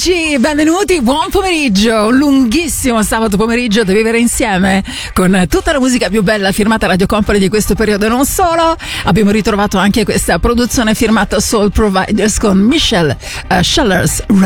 amici, benvenuti, buon pomeriggio, un lunghissimo sabato pomeriggio da vivere insieme con tutta la musica più bella firmata Radio Company di questo periodo e non solo. Abbiamo ritrovato anche questa produzione firmata Soul Providers con Michelle Schellers,